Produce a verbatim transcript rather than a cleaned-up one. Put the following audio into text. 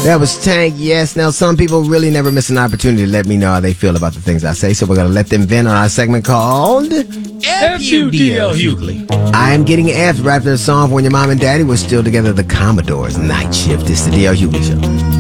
That was Tank, yes. Now, some people really never miss an opportunity to let me know how they feel about the things I say, so we're going to let them vent on our segment called F U D L Hughley. I Am Getting F'd right after the song from when your mom and daddy were still together, the Commodores. Night Shift. It's the D L Hughley Show.